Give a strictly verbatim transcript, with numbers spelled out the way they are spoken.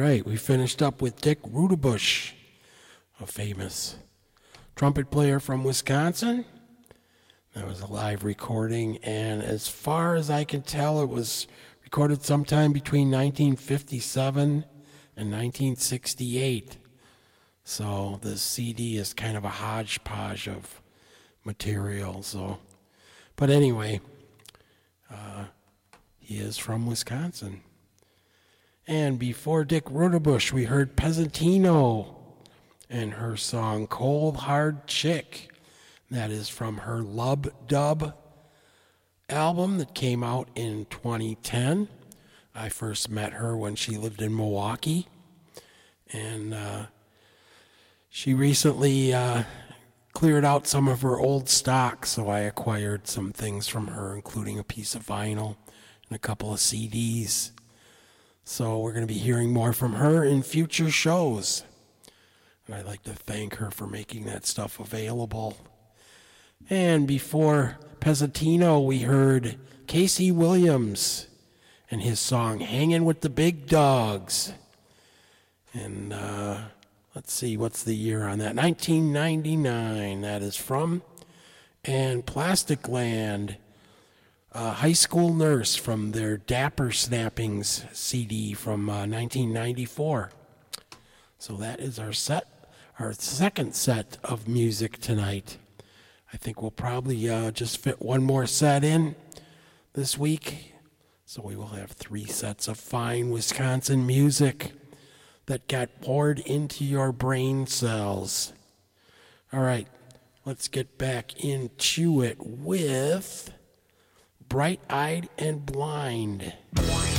right, we finished up with Dick Rudabush, a famous trumpet player from Wisconsin. That was a live recording, and as far as I can tell, it was recorded sometime between nineteen fifty-seven and nineteen sixty-eight. So the C D is kind of a hodgepodge of material. So, but anyway, uh, he is from Wisconsin. And before Dick Rudabush, we heard Peasantino and her song Cold Hard Chick. That is from her Lub Dub album that came out in twenty ten. I first met her when she lived in Milwaukee. And uh, she recently uh, cleared out some of her old stock, so I acquired some things from her, including a piece of vinyl and a couple of C Ds. So we're going to be hearing more from her in future shows. And I'd like to thank her for making that stuff available. And before Peasantino, we heard Casey Williams and his song Hanging with the Big Dogs. And uh, let's see, what's the year on that? nineteen ninety-nine, that is from. And Plastic Land, a high school nurse from their Dapper Snappings C D from uh, nineteen ninety-four. So that is our set, our second set of music tonight. I think we'll probably uh, just fit one more set in this week. So we will have three sets of fine Wisconsin music that got poured into your brain cells. All right, let's get back into it with Bright Eyed and Blind.